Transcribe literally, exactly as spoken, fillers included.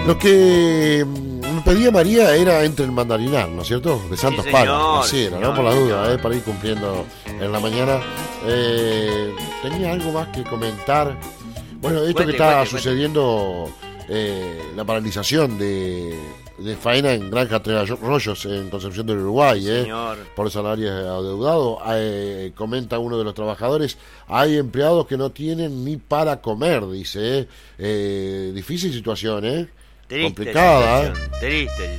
Lo que me pedía María era entre el mandarinar, ¿no es cierto? De Santos Sí, Palos, señor, así era, señor, ¿no? Por la duda, señor. ¿eh? Para ir cumpliendo en la mañana. Eh, ¿Tenía algo más que comentar? Bueno, esto Cuente, que está cuente, sucediendo, eh, la paralización de, de faena en Granja Tres Arroyos, en Concepción del Uruguay, ¿eh? Señor. Por salarios adeudados. Eh, comenta uno de los trabajadores, hay empleados que no tienen ni para comer, dice. ¿eh? Eh, difícil situación, ¿eh? Triste Complicada, ¿eh? situación, triste